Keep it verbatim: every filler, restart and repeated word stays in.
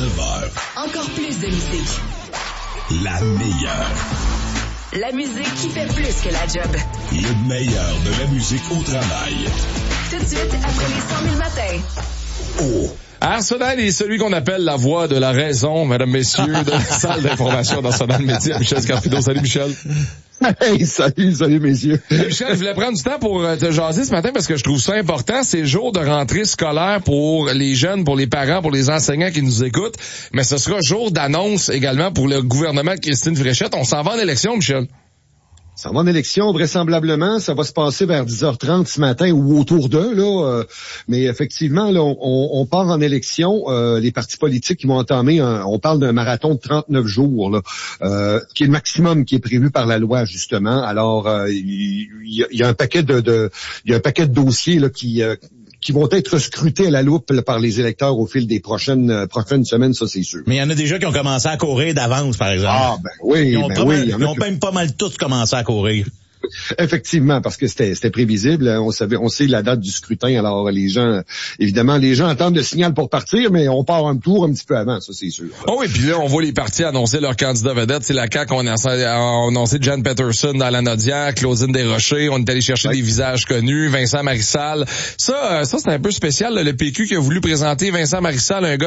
neuf heures. Encore plus de musique. La meilleure. La musique qui fait plus que la job. Le meilleur de la musique au travail. Tout de suite, après les cent mille matins. Oh. Arsenal est celui qu'on appelle la voix de la raison, mesdames, messieurs, de la salle d'information d'Arsenal Média. Michel Scarpido. Salut, Michel. Hey, salut, salut, messieurs. Hey, Michel, je voulais prendre du temps pour te jaser ce matin parce que je trouve ça important. C'est le jour de rentrée scolaire pour les jeunes, pour les parents, pour les enseignants qui nous écoutent. Mais ce sera jour d'annonce également pour le gouvernement de Christine Fréchette. On s'en va en élection, Michel. Ça va en élection, vraisemblablement. Ça va se passer vers dix heures trente ce matin ou autour d'eux, là. Euh, mais effectivement, là, on, on part en élection. Euh, les partis politiques qui vont entamer, un, on parle d'un marathon de trente-neuf jours, là, euh, qui est le maximum qui est prévu par la loi, justement. Alors, euh, il, y, a, il y a un paquet de, de il y a un paquet de dossiers là qui euh, qui vont être scrutés à la loupe là, par les électeurs au fil des prochaines euh, prochaines semaines, ça c'est sûr. Mais il y en a déjà qui ont commencé à courir d'avance, par exemple. Ah ben oui, ils ont, ben pas oui, mal, il y en a ils ont qui... même pas mal tous commencé à courir. Effectivement, parce que c'était c'était prévisible. On savait, on sait la date du scrutin. Alors les gens, évidemment, les gens attendent le signal pour partir, mais on part un tour un petit peu avant, ça c'est sûr. Oh oui, puis là on voit les partis annoncer leurs candidats vedettes. C'est la C A Q, on a annoncé Jan Peterson dans la Nodière, Claudine Desrochers. On est allé chercher ouais. des visages connus, Vincent Marissal. Ça, ça c'est un peu spécial. Là, le P Q qui a voulu présenter Vincent Marissal, un gars